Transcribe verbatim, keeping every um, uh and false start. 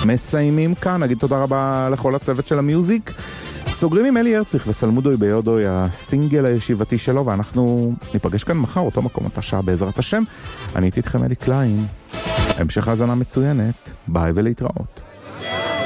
מסיימים כאן, נגיד תודה רבה לכל הצוות של המיוזיק. סוגרים עם אלי הרציך וסלמודוי ביודוי, הסינגל הישיבתי שלו, ואנחנו ניפגש כאן מחר, אותו מקום, אותה שעה בעזרת השם. אני הייתי איתכם אלי קליין. המשך האזנה מצוינת, ביי ולהתראות.